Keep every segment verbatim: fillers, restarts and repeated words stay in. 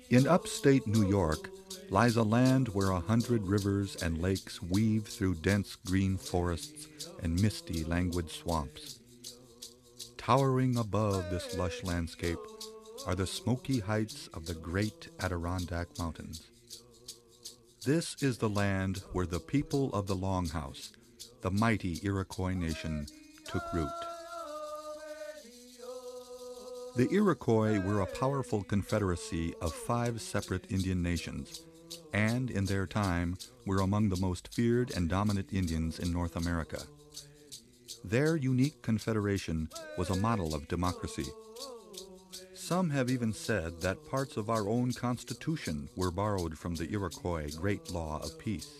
In upstate New York lies a land where a hundred rivers and lakes weave through dense green forests and misty, languid swamps. Towering above this lush landscape are the smoky heights of the great Adirondack Mountains. This is the land where the people of the Longhouse, the mighty Iroquois nation, took root. The Iroquois were a powerful confederacy of five separate Indian nations, and in their time were among the most feared and dominant Indians in North America. Their unique confederation was a model of democracy. Some have even said that parts of our own Constitution were borrowed from the Iroquois Great Law of Peace.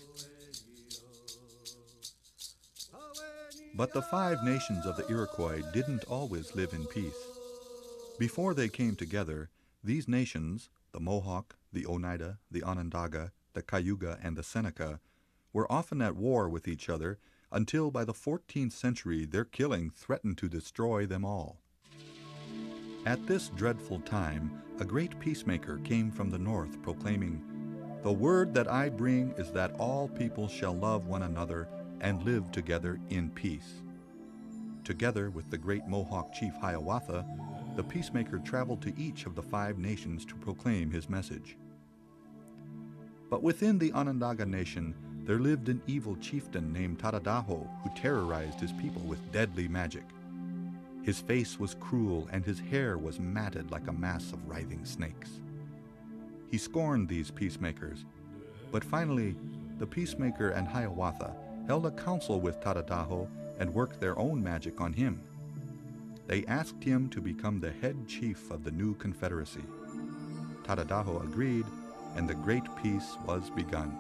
But the five nations of the Iroquois didn't always live in peace. Before they came together, these nations, the Mohawk, the Oneida, the Onondaga, the Cayuga, and the Seneca, were often at war with each other until by the fourteenth century their killing threatened to destroy them all. At this dreadful time, a great peacemaker came from the north proclaiming, "The word that I bring is that all people shall love one another and live together in peace." Together with the great Mohawk chief Hiawatha, the peacemaker traveled to each of the five nations to proclaim his message. But within the Onondaga nation, there lived an evil chieftain named Tadadaho who terrorized his people with deadly magic. His face was cruel and his hair was matted like a mass of writhing snakes. He scorned these peacemakers, but finally the peacemaker and Hiawatha held a council with Tadadaho and worked their own magic on him. They asked him to become the head chief of the new confederacy. Tadadaho agreed, and the great peace was begun.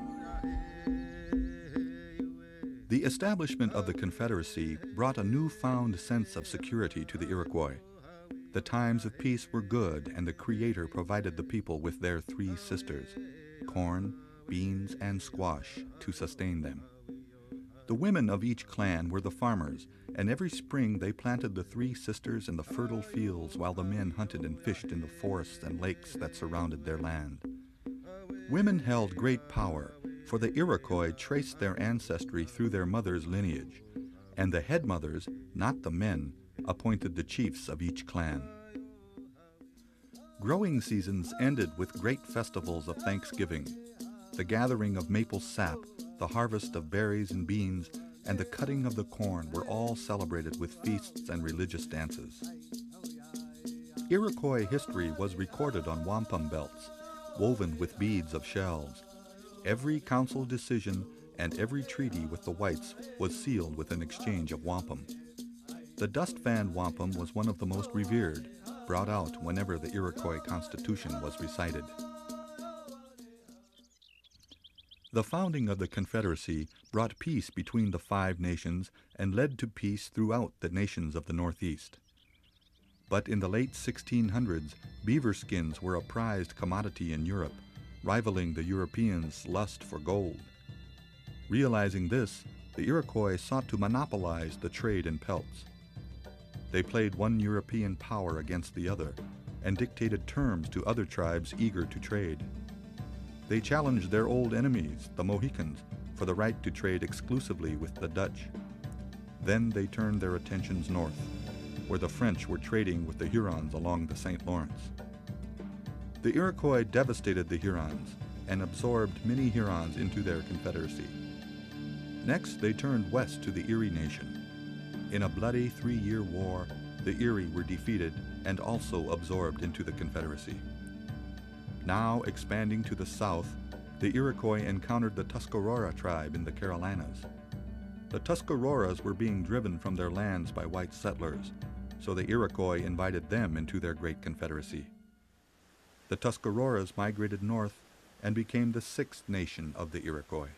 The establishment of the Confederacy brought a newfound sense of security to the Iroquois. The times of peace were good, and the Creator provided the people with their three sisters, corn, beans, and squash, to sustain them. The women of each clan were the farmers, and every spring they planted the three sisters in the fertile fields while the men hunted and fished in the forests and lakes that surrounded their land. Women held great power, for the Iroquois traced their ancestry through their mother's lineage, and the head mothers, not the men, appointed the chiefs of each clan. Growing seasons ended with great festivals of Thanksgiving. The gathering of maple sap, the harvest of berries and beans, and the cutting of the corn were all celebrated with feasts and religious dances. Iroquois history was recorded on wampum belts, woven with beads of shells. Every council decision and every treaty with the whites was sealed with an exchange of wampum. The dust fan wampum was one of the most revered, brought out whenever the Iroquois Constitution was recited. The founding of the Confederacy brought peace between the five nations and led to peace throughout the nations of the Northeast. But in the late sixteen hundreds, beaver skins were a prized commodity in Europe, rivaling the Europeans' lust for gold. Realizing this, the Iroquois sought to monopolize the trade in pelts. They played one European power against the other and dictated terms to other tribes eager to trade. They challenged their old enemies, the Mohicans, for the right to trade exclusively with the Dutch. Then they turned their attentions north, where the French were trading with the Hurons along the Saint Lawrence. The Iroquois devastated the Hurons and absorbed many Hurons into their confederacy. Next, they turned west to the Erie Nation. In a bloody three-year war, the Erie were defeated and also absorbed into the Confederacy. Now expanding to the south, the Iroquois encountered the Tuscarora tribe in the Carolinas. The Tuscaroras were being driven from their lands by white settlers, so the Iroquois invited them into their great confederacy. The Tuscaroras migrated north and became the sixth nation of the Iroquois.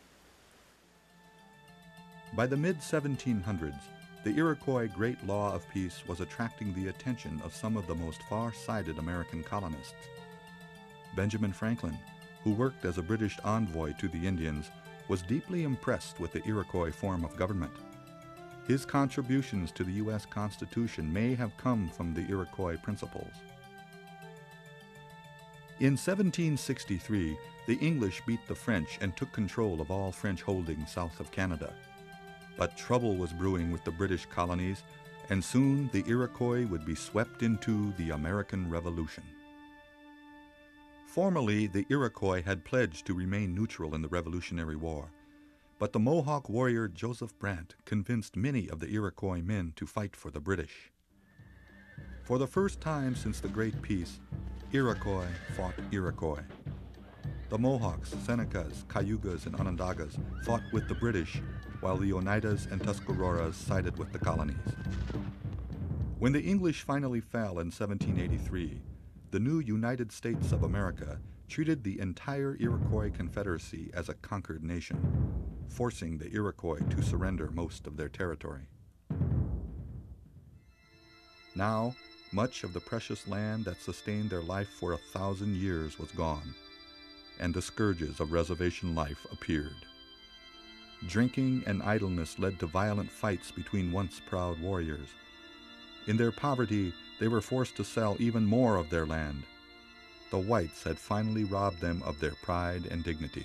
By the mid seventeen hundreds, the Iroquois Great Law of Peace was attracting the attention of some of the most far-sighted American colonists. Benjamin Franklin, who worked as a British envoy to the Indians, was deeply impressed with the Iroquois form of government. His contributions to the U S Constitution may have come from the Iroquois principles. In seventeen sixty-three, the English beat the French and took control of all French holdings south of Canada. But trouble was brewing with the British colonies, and soon the Iroquois would be swept into the American Revolution. Formally, the Iroquois had pledged to remain neutral in the Revolutionary War, but the Mohawk warrior Joseph Brant convinced many of the Iroquois men to fight for the British. For the first time since the Great Peace, Iroquois fought Iroquois. The Mohawks, Senecas, Cayugas, and Onondagas fought with the British, while the Oneidas and Tuscaroras sided with the colonies. When the English finally fell in seventeen eighty-three, the new United States of America treated the entire Iroquois Confederacy as a conquered nation, forcing the Iroquois to surrender most of their territory. Now, much of the precious land that sustained their life for a thousand years was gone, and the scourges of reservation life appeared. Drinking and idleness led to violent fights between once proud warriors. In their poverty, they were forced to sell even more of their land. The whites had finally robbed them of their pride and dignity.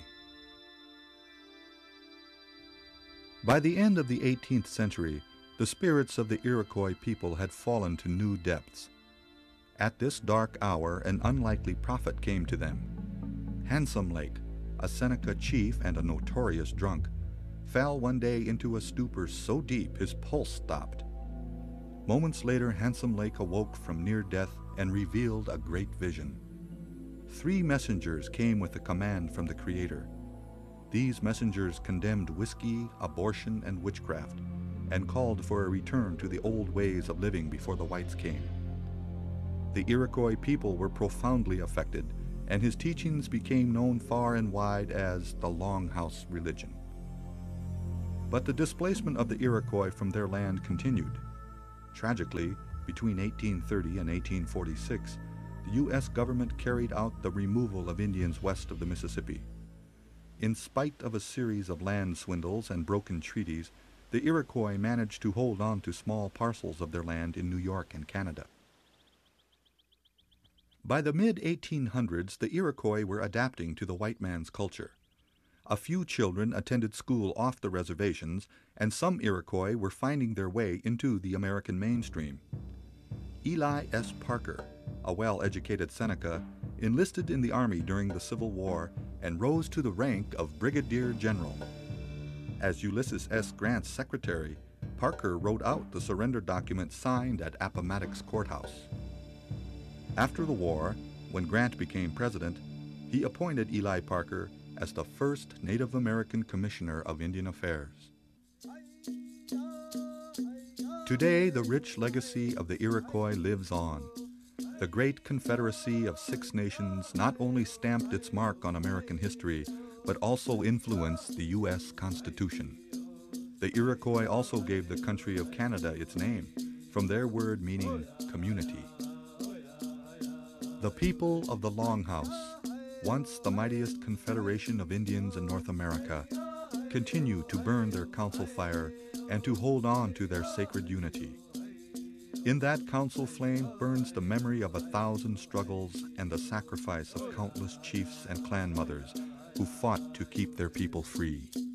By the end of the eighteenth century, the spirits of the Iroquois people had fallen to new depths. At this dark hour, an unlikely prophet came to them. Handsome Lake, a Seneca chief and a notorious drunk, fell one day into a stupor so deep his pulse stopped. Moments later, Handsome Lake awoke from near death and revealed a great vision. Three messengers came with a command from the Creator. These messengers condemned whiskey, abortion, and witchcraft, and called for a return to the old ways of living before the whites came. The Iroquois people were profoundly affected, and his teachings became known far and wide as the Longhouse religion. But the displacement of the Iroquois from their land continued. Tragically, between eighteen thirty and eighteen forty-six, the U S government carried out the removal of Indians west of the Mississippi. In spite of a series of land swindles and broken treaties, the Iroquois managed to hold on to small parcels of their land in New York and Canada. By the mid eighteen hundreds, the Iroquois were adapting to the white man's culture. A few children attended school off the reservations, and some Iroquois were finding their way into the American mainstream. Eli S. Parker, a well-educated Seneca, enlisted in the Army during the Civil War and rose to the rank of Brigadier General. As Ulysses S. Grant's secretary, Parker wrote out the surrender document signed at Appomattox Courthouse. After the war, when Grant became president, he appointed Eli Parker as the first Native American Commissioner of Indian Affairs. Today, the rich legacy of the Iroquois lives on. The great confederacy of six nations not only stamped its mark on American history, but also influenced the U S Constitution. The Iroquois also gave the country of Canada its name, from their word meaning community. The people of the Longhouse, once the mightiest confederation of Indians in North America, continue to burn their council fire and to hold on to their sacred unity. In that council flame burns the memory of a thousand struggles and the sacrifice of countless chiefs and clan mothers who fought to keep their people free.